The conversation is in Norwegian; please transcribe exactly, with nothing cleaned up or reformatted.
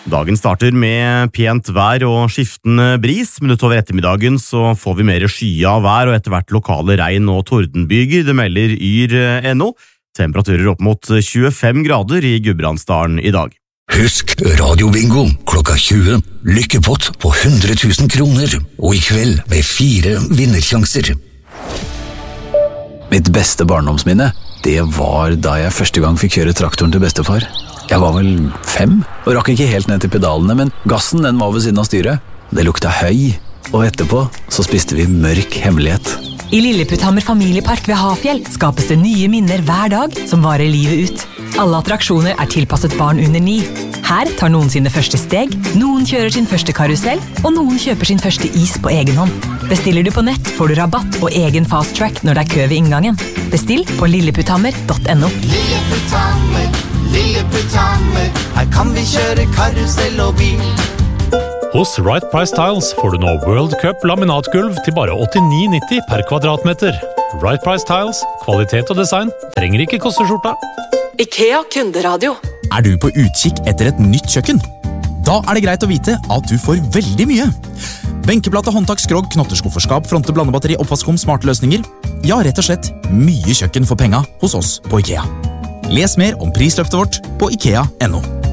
Dagen starter med pent vær og skiftende bris, men utover ettermiddagen så får vi mer skya vær og etter hvert lokale regn- og tordenbyger, det melder yr punkt no. Temperaturer opp mot tjuefem grader i Gudbrandsdalen i dag. Husk radiobingo klokka tjue, lykkepott på hundre tusen kroner, og i kveld med fire vinnersjanser. Mitt beste barndomsminne, det var da jeg første gang fikk kjøre traktoren til bestefar. Jeg var vel fem, og rakk ikke helt ned til pedalene, men gassen den var ved siden av styret. Det lukta høy, og etterpå så spiste vi mørk hemmelighet. I Lilleputthammer familiepark ved Hafjell skapes det nye minner hver dag som varer livet ut. Alle attraksjoner er tilpasset barn under ni. Her tar noen sine første steg, noen kjører sin første karusell, og noen kjøper sin første is på egen hånd. Bestiller du på nett, får du rabatt og egen fast track når det er kø ved inngangen. Bestill på lilleputthammer punktum no. Lilleputthammer, Lilleputthammer, her kan vi kjøre karusell og bil. Hos Right Price Tiles får du nå World Cup laminatgulv til bare åttini nitti per kvadratmeter. Right Price Tiles, kvalitet og design, trenger ikke kosteskjorta. IKEA kunderadio. Er du på utkikk etter et nytt kjøkken? Da er det greit å vite at du får veldig mye. Benkeplate, håndtak, skrog, knotterskufferskap, fronte, blandebatteri, oppvaskom, smarte løsninger. Ja, rett og slett mye kjøkken for penga hos oss på IKEA. Les mer om prisløftet vårt på ikea punktum no.